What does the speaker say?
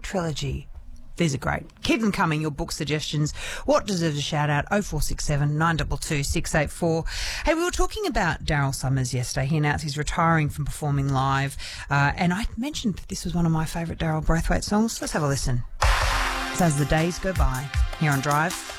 trilogy. These are great. Keep them coming, your book suggestions. What deserves a shout-out? 0467 922 684. Hey, we were talking about Daryl Somers yesterday. He announced he's retiring from performing live. And I mentioned that this was one of my favourite Daryl Braithwaite songs. Let's have a listen. It's As the Days Go By, here on Drive.